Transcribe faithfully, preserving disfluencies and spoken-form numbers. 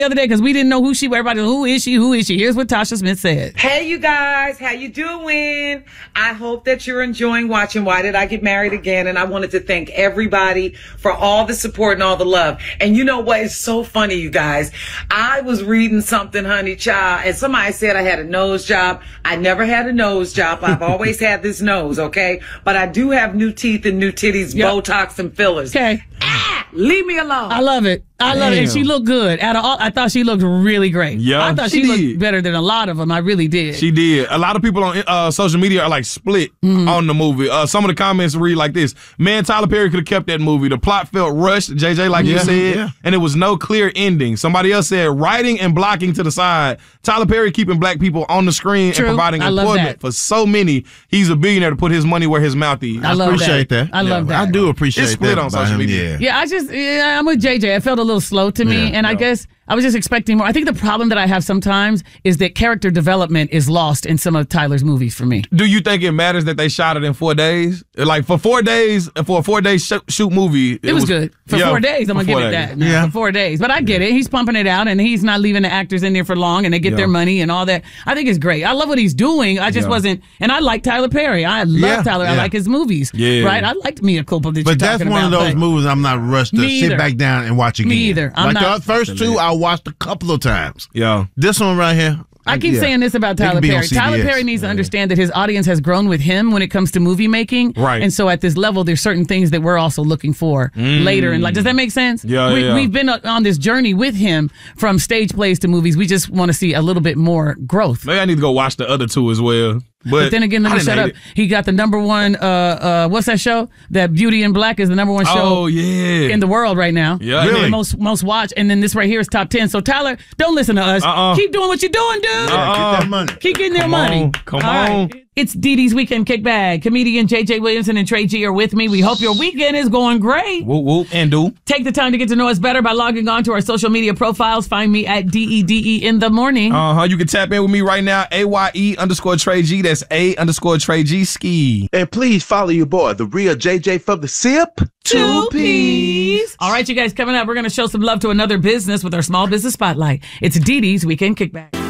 the other day because we didn't know who she was. Everybody, who is she? Who is she? Here's what Tasha Smith said. Hey, you guys. How you doing? I hope that you're enjoying watching Why Did I Get Married Again? And I wanted to thank everybody for all the support and all the love. And you know what? It's so funny, you guys. I was reading something, honey child, and somebody said I had a nose job. I never had a nose job. I've always had this nose, okay? But I do have new teeth and new titties, yep. Botox and fillers. Okay. Ah, leave me alone. I love it. I love Damn. it. And she looked good. Out of all, I thought she looked really great. Yeah, I thought she, she looked better than a lot of them. I really did. She did. A lot of people on uh, social media are like split mm-hmm. on the movie. Uh, some of the comments read like this. Man, Tyler Perry could have kept that movie. The plot felt rushed, J J, like yeah. you said, yeah. and it was no clear ending. Somebody else said writing and blocking to the side. Tyler Perry keeping black people on the screen True. and providing I employment for so many. He's a billionaire to put his money where his mouth is. I love appreciate that. that. I love yeah, that. I do appreciate it's split that. on social media. Yeah. yeah, I just, yeah, I'm with J J. It felt a little slow to me. Yeah. And I guess I was just expecting more. I think the problem that I have sometimes is that character development is lost in some of Tyler's movies for me. Do you think it matters that they shot it in four days? Like for four days, for a four day sh- shoot movie, it, it was, was good for yeah, four days. I'm gonna give it that. No, yeah, for four days. But I get it. He's pumping it out, and he's not leaving the actors in there for long, and they get yeah. their money and all that. I think it's great. I love what he's doing. I just yeah. wasn't, and I like Tyler Perry. I love yeah, Tyler. yeah. I like his movies. Yeah, right. I liked Mia Culpa. That but you're that's talking one about, of those but movies I'm not rushed to sit back down and watch again. Me either. I'm like not, the first two, I watched a couple of times. Yeah, this one right here. I keep yeah. saying this about Tyler Perry. Tyler Perry needs to yeah. understand that his audience has grown with him when it comes to movie making. Right. And so at this level, there's certain things that we're also looking for mm. later. And like, does that make sense? Yeah, we, yeah. We've been on this journey with him from stage plays to movies. We just want to see a little bit more growth. Maybe I need to go watch the other two as well. But, but then again, let me shut up. It. He got the number one, uh, uh, what's that show? That Beauty in Black is the number one show oh, yeah. in the world right now. Yeah, really? Most most watched. And then this right here is top ten. So Tyler, don't listen to us. Uh-uh. Keep doing what you're doing, dude. Uh-uh. Get that money. Keep getting their Come money. On. Come All on. Right. It's Dee Dee's Weekend Kickback. Comedian J J Williamson and Trey G are with me. We hope your weekend is going great. Whoop, whoop, and do. Take the time to get to know us better by logging on to our social media profiles. Find me at D E D E in the morning. Uh-huh. You can tap in with me right now. A Y E underscore Trey G. That's A underscore Trey G ski. And please follow your boy, the real J J from the Sip. Two P's. All right, you guys, coming up, we're going to show some love to another business with our Small Business Spotlight. It's Dee Dee's Weekend Kickback.